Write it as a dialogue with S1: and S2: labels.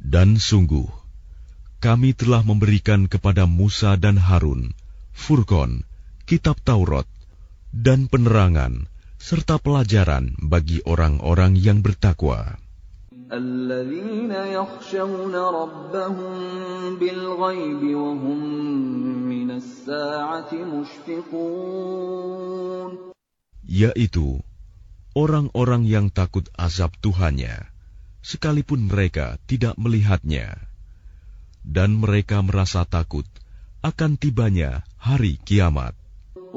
S1: Dan sungguh, kami telah memberikan kepada Musa dan Harun Furqan, kitab Taurat, dan penerangan, serta pelajaran bagi orang-orang yang bertakwa.
S2: الذين يخشون ربهم بالغيب وهم من الساعة مشفقون.
S1: Yaitu orang-orang yang takut azab Tuhannya, sekalipun mereka tidak melihatnya, dan mereka merasa takut akan tibanya hari kiamat.